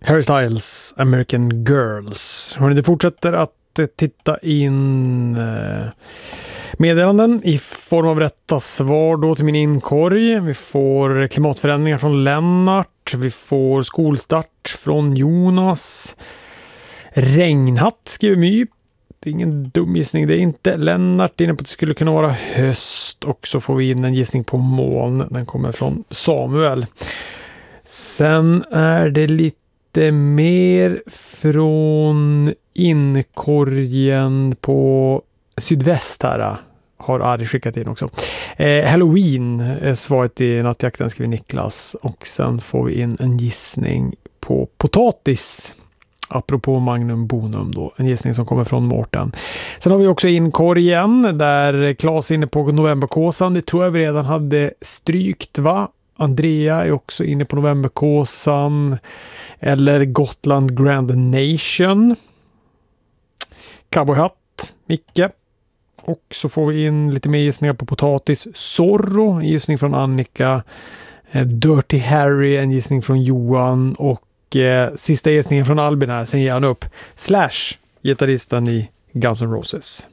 Harry Styles, American Girls. Hörrni, det fortsätter att titta in meddelanden i form av rätta svar då till min inkorg. Vi får klimatförändringar från Lennart. Vi får skolstart från Jonas. Regnhatt skriver My. Det är ingen dum gissning, det är inte. Lennart inne på att det skulle kunna vara höst. Och så får vi in en gissning på moln. Den kommer från Samuel. Sen är det lite mer från inkorgen på sydväst här. Har Ari skickat in också. Halloween är svaret i nattjakten, skriver Niklas. Och sen får vi in en gissning på potatis. Apropå Magnum Bonum då. En gissning som kommer från Mårten. Sen har vi också inkorgen där Claes är inne på novemberkåsan. Det tror jag vi redan hade strykt, va? Andrea är också inne på novemberkåsan. Eller Gotland Grand Nation. Cowboyhatt, Micke. Och så får vi in lite mer gissningar på potatis. Zorro, en gissning från Annika. Dirty Harry, en gissning från Johan. Och sista gissningen från Albin här. Sen ger han upp. Slash, gitarristen i Guns N' Roses.